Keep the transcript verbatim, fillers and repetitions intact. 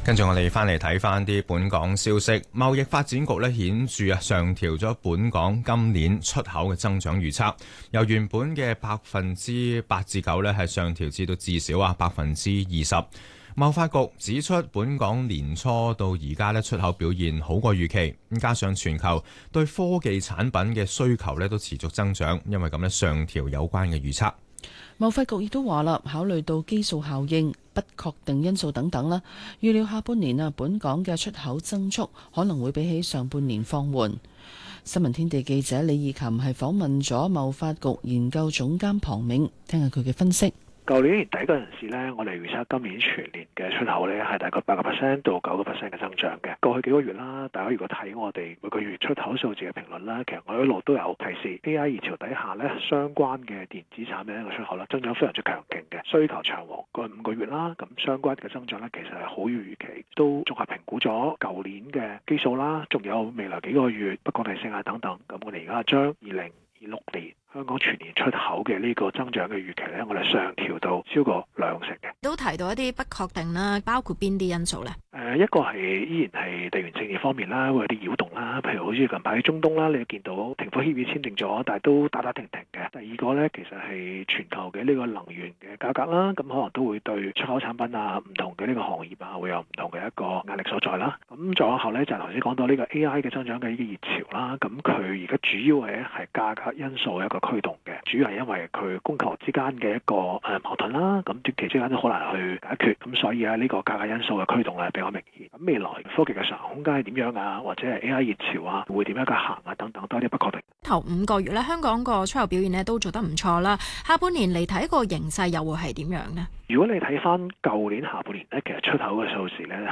跟住我哋翻嚟睇翻啲本港消息，貿易發展局咧顯著啊上調咗本港今年出口嘅增長預測，由原本嘅百分之八至九咧係上調至到至少啊百分之二十。貿發局指出，本港年初到而家咧出口表現好過預期，加上全球對科技產品嘅需求咧都持續增長，因為咁咧上調有關嘅預測。 貿發局亦都話啦，考慮到基數效應、不確定因素等等啦，預料下半年啊，本港嘅出口增速可能會比起上半年放緩。新聞天地記者李義琴係訪問咗貿發局研究總監龐銘，聽下佢嘅分析。 舊年年底嗰陣時咧，我哋預測今年全年嘅出口咧係大概八個 percent 到九個 percent 嘅增長嘅。過去幾個月啦，大家如果睇我哋每個月出口數字嘅評論啦，其實我一路都有提示 A I 熱潮底下咧，相關嘅電子產品嘅出口咧增長非常之強勁嘅，需求長旺。過去五個月啦，咁相關嘅增長咧其實係好於預期，都綜合評估咗舊年嘅基數啦，仲有未來幾個月不確定性啊等等。咁我哋而家將二零二六年香港全年出口嘅呢個增長嘅預期咧，我哋上調到超過兩成嘅。 都提到一啲不確定啦，包括邊啲因素咧？ 誒、呃，一個係依然係地緣政治方面啦，會有啲擾動啦，譬如好似近排喺中東啦，你見到停火協議簽訂咗，但係都打打停停嘅。第二個咧，其實係全球嘅呢個能源嘅價格啦，咁可能都會對出口產品啊、唔同嘅呢個行業啊，會有唔同嘅一個壓力所在啦。咁再往後咧，就係頭先講到呢個 A I 嘅增長嘅呢個熱潮啦，咁佢而家主要係係價格因素一個驅動嘅，主要係因為佢供求之間嘅一個誒矛盾啦，咁短期之間都好難去解決，咁所以啊呢個價格因素嘅驅動咧比較明顯。咁未來科技嘅上行空間係點樣啊，或者係 A I 熱潮啊，會點樣嘅行啊等等，多啲不確定。 頭五個月咧，香港個出口表現咧都做得唔錯啦。下半年嚟睇個形勢又會係點樣呢？ 如果你睇翻舊年下半年咧，其實出口嘅數字咧